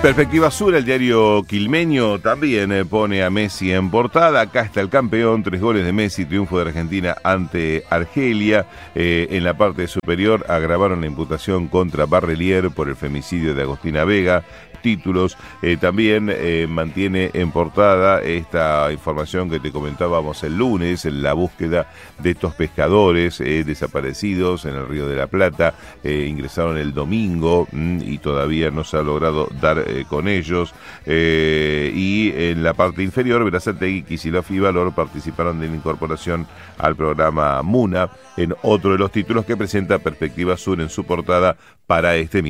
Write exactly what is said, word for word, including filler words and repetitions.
Perspectiva Sur, el diario quilmeño, también eh, pone a Messi en portada. Acá está el campeón, tres goles de Messi, triunfo de Argentina ante Argelia. Eh, en la parte superior agravaron la imputación contra Barrelier por el femicidio de Agostina Vega. Títulos, eh, también eh, mantiene en portada esta información que te comentábamos el lunes, en la búsqueda de estos pescadores eh, desaparecidos en el Río de la Plata. Eh, ingresaron el domingo mmm, y todavía no se ha logrado dar eh, con ellos. Eh, y en la parte inferior, Berazategui, Kicillof y Valor participaron de la incorporación al programa MUNA, en otro de los títulos que presenta Perspectiva Sur en su portada para este miércoles.